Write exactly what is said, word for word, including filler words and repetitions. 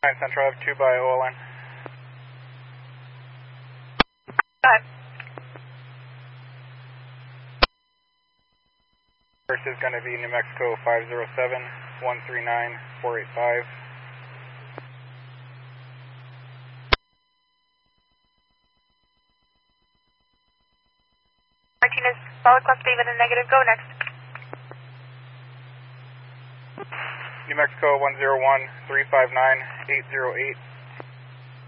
Central, I have two by O L N. Go ahead. First is going to be New Mexico five zero seven, one three nine, four eight five. Martinez, solid club statement and negative, go next. New Mexico one zero one, three five nine, eight zero eight.